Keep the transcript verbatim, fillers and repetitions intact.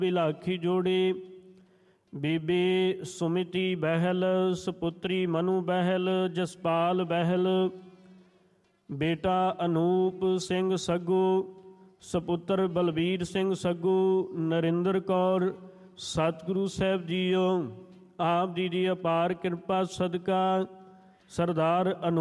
ਬਿਲਾਖੀ ਜੋੜੀ ਬੀਬੀ ਸੁਮਿਤੀ ਬਹਿਲ, ਸੁਪੁੱਤਰੀ ਮਨੂ ਬਹਿਲ, ਜਸਪਾਲ ਬਹਿਲ, ਬੇਟਾ ਅਨੂਪ ਸਿੰਘ ਸੱਗੂ, ਸਪੁੱਤਰ ਬਲਬੀਰ ਸਿੰਘ ਸੱਗੂ, ਨਰਿੰਦਰ ਕੌਰ। ਸਤਿਗੁਰੂ ਸਾਹਿਬ ਜੀਓ ਆਪ ਜੀ ਦੀ ਅਪਾਰ ਕਿਰਪਾ ਸਦਕਾ ਸਰਦਾਰ ਅਨੂਪ